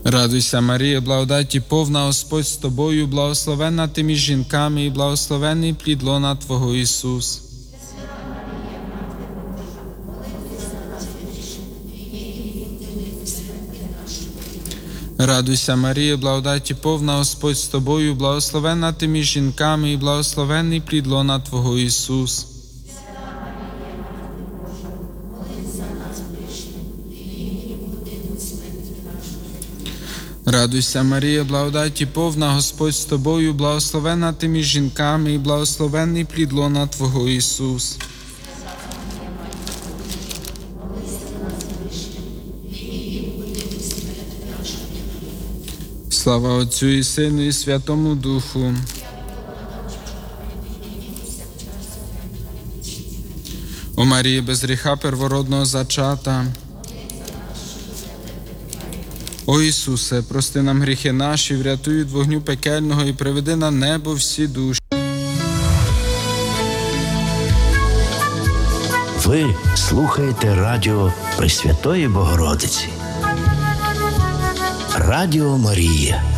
Радуйся, Марія, благодаті повна, Господь з тобою, благословенна ти між жінками і благословенний плід лона Твого Ісус. Радуйся, Марія, благодаті повна, Господь з тобою, благословенна ти між жінками і благословенний плід лона Твого Ісус. Радуйся, Марія, благодаті повна, Господь з тобою, благословенна ти між жінками і благословенний плід лона Твого Ісус. Слава Отцю і Сину і Святому Духу. О Марії, без гріха первородного зачата. О Ісусе, прости нам гріхи наші, врятуй від вогню пекельного і приведи на небо всі душі. Ви слухаєте радіо Пресвятої Богородиці. Радіо Марія.